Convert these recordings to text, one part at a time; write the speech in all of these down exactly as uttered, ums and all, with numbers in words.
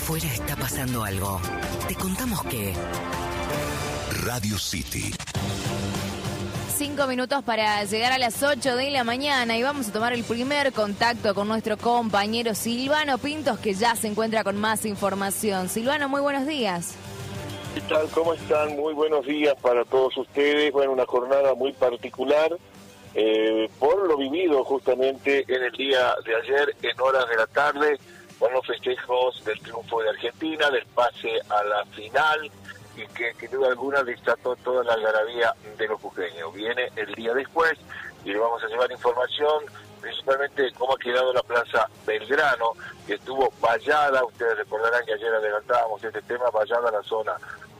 Afuera está pasando algo. Te contamos que... Radio City. Cinco minutos para llegar a las ocho de la mañana y vamos a tomar el primer contacto con nuestro compañero Silvano Pintos, que ya se encuentra con más información. Silvano, muy buenos días. ¿Qué tal? ¿Cómo están? Muy buenos días para todos ustedes. Bueno, una jornada muy particular eh, por lo vivido justamente en el día de ayer, en horas de la tarde, con los festejos del triunfo de Argentina, del pase a la final, y que, que duda alguna desató toda la algarabía de los jujeños. Viene el día después y le vamos a llevar información, principalmente de cómo ha quedado la Plaza Belgrano, que estuvo vallada. Ustedes recordarán que ayer adelantábamos este tema, vallada la zona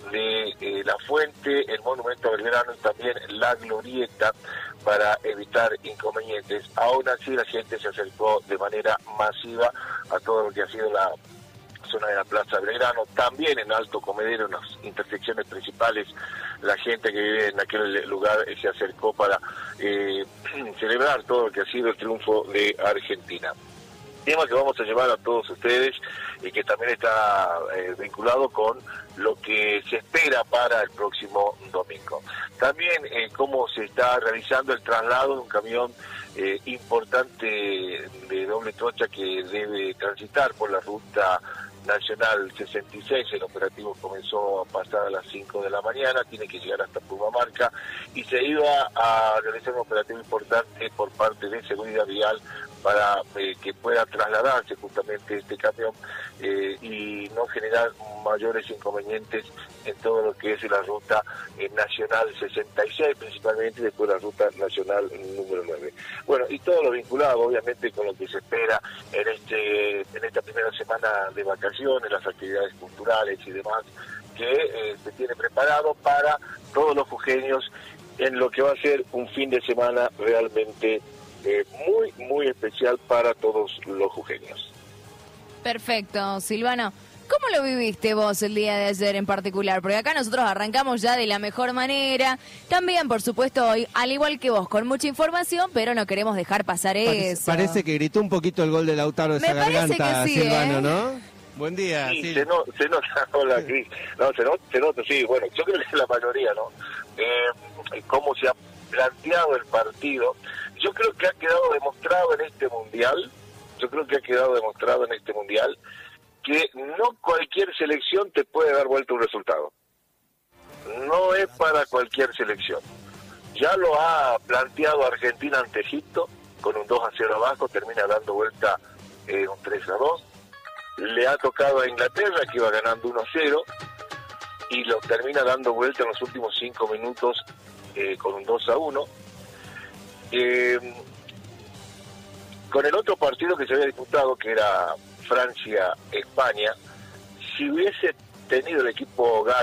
de eh, La Fuente, el Monumento a Belgrano y también la Glorieta, para evitar inconvenientes. Aún así la gente se acercó de manera masiva a todo lo que ha sido la zona de la Plaza Belgrano, también en Alto Comedero, en las intersecciones principales. La gente que vive en aquel lugar eh, se acercó para eh, celebrar todo lo que ha sido el triunfo de Argentina. Tema que vamos a llevar a todos ustedes y que también está eh, vinculado con lo que se espera para el próximo domingo. También eh, cómo se está realizando el traslado de un camión eh, importante de doble trocha que debe transitar por la ruta Nacional sesenta y seis. El operativo comenzó a pasar a las cinco de la mañana, tiene que llegar hasta Purmamarca y se iba a realizar un operativo importante por parte de Seguridad Vial para eh, que pueda trasladarse justamente este camión eh, y no generar mayores inconvenientes en todo lo que es la ruta eh, Nacional sesenta y seis, principalmente, y después la ruta Nacional número nueve. Bueno, y todo lo vinculado obviamente con lo que se espera en este en esta primera semana de vacaciones, las actividades culturales y demás que eh, se tiene preparado para todos los jujeños en lo que va a ser un fin de semana realmente Eh, muy, muy especial para todos los jujeños. Perfecto, Silvano. ¿Cómo lo viviste vos el día de ayer en particular? Porque acá nosotros arrancamos ya de la mejor manera. También, por supuesto, hoy, al igual que vos, con mucha información, pero no queremos dejar pasar Parece, eso. parece que gritó un poquito el gol de Lautaro de Me esa parece garganta, que sí, Silvano, ¿eh? ¿no? Buen día. Sí, Sil. se, no, se nota, hola, Cris. No, se nota, se nota, sí, bueno, yo creo que la mayoría, ¿no? Eh, cómo se ha planteado el partido. Yo creo que ha quedado demostrado en este mundial, yo creo que ha quedado demostrado en este mundial que no cualquier selección te puede dar vuelta un resultado. No es para cualquier selección. Ya lo ha planteado Argentina ante Egipto, con un dos a cero abajo, termina dando vuelta eh, un tres a dos. Le ha tocado a Inglaterra, que iba ganando uno a cero, y lo termina dando vuelta en los últimos cinco minutos eh, con un dos a uno. Eh, con el otro partido que se había disputado, que era Francia-España, si hubiese tenido el equipo